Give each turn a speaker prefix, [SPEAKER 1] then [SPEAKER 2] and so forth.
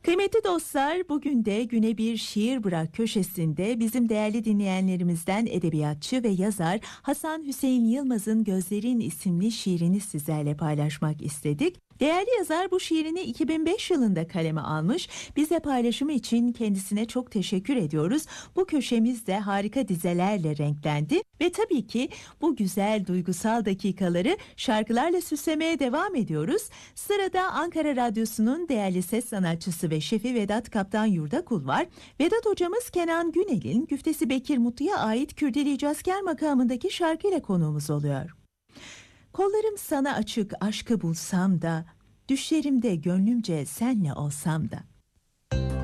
[SPEAKER 1] Kıymetli dostlar, bugün de Güne Bir Şiir Bırak köşesinde bizim değerli dinleyenlerimizden edebiyatçı ve yazar Hasan Hüseyin Yılmaz'ın Gözlerin isimli şiirini sizlerle paylaşmak istedik. Değerli yazar bu şiirini 2005 yılında kaleme almış. Bize paylaşımı için kendisine çok teşekkür ediyoruz. Bu köşemiz de harika dizelerle renklendi ve tabii ki bu güzel duygusal dakikaları şarkılarla süslemeye devam ediyoruz. Sırada Ankara Radyosu'nun değerli ses sanatçısı ve şefi Vedat Kaptan Yurdakul var. Vedat hocamız Kenan Günel'in Güftesi Bekir Mutlu'ya ait Kürdeli İcazkar makamındaki şarkıyla konuğumuz oluyor. Kollarım sana açık aşkı bulsam da, düşlerimde gönlümce senle olsam da.